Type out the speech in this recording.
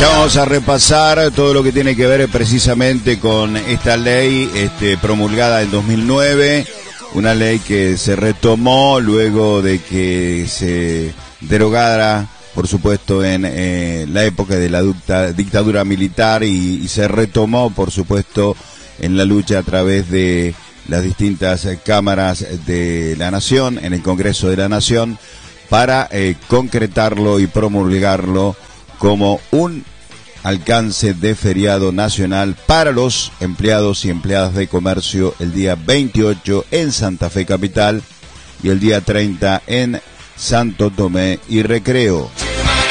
Ya vamos a repasar todo lo que tiene que ver precisamente con esta ley promulgada en 2009, una ley que se retomó luego de que se derogara, por supuesto, en la época de la dictadura militar y se retomó, por supuesto, en la lucha a través de las distintas cámaras de la Nación, en el Congreso de la Nación, para concretarlo y promulgarlo como un alcance de feriado nacional para los empleados y empleadas de comercio el día 28 en Santa Fe Capital y el día 30 en Santo Tomé y Recreo.